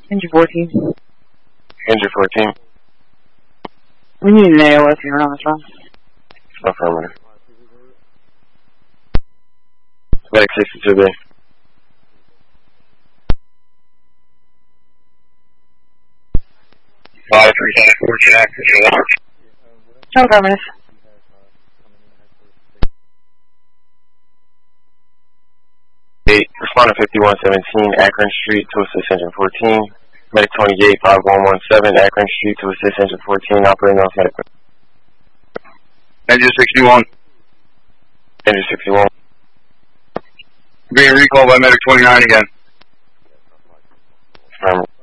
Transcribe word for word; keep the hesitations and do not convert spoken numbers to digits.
Engine fourteen. Engine fourteen. We need an A O S here on this run. Affirmative. Medic sixty-two B. five three seven four, Jack. Affirmative. eight, respondent fifty-one seventeen, Akron Street to assist engine fourteen. Medic twenty-eight, five one one seven, Akron Street to assist engine fourteen, operating off medic. Engine sixty-one. Engine sixty-one. Being recalled by medic twenty-nine again. Affirmative.